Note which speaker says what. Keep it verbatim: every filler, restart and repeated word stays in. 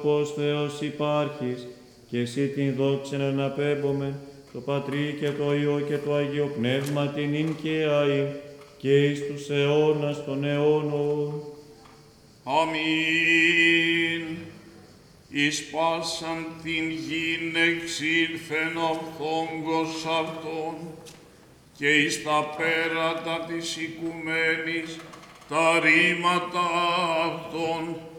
Speaker 1: άνθρωπος Θεός υπάρχεις, και εσύ την δόξα να αναπέμπομεν, το Πατρί και το Υιό και το Αγίο Πνεύμα την ίν και αΐ, και εις τους αιώνας των αιώνων.
Speaker 2: Αμήν. Εις πάσαν την γην εξήλθεν ο φθόγκος αυτών, και εις τα πέρατα της οικουμένης τα ρήματα αυτών